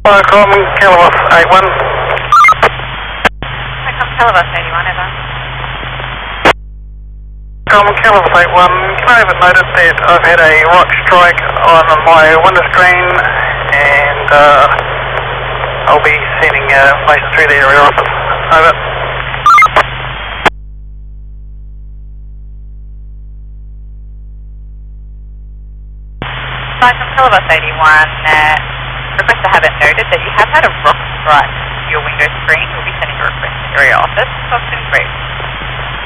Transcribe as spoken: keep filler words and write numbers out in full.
Welcome, Calabas eighty-one. Welcome, Calabas eighty-one, Eva. Welcome, Calabas eighty-one. Can I have it noted that I've had a rock strike on my window screen and uh, I'll be sending uh, information through the area office. Over. Welcome, Calabas eighty-one. Uh, request to have it noted that you have had a rock strike to your window screen. We'll be sending a request to area office. Talk soon, great.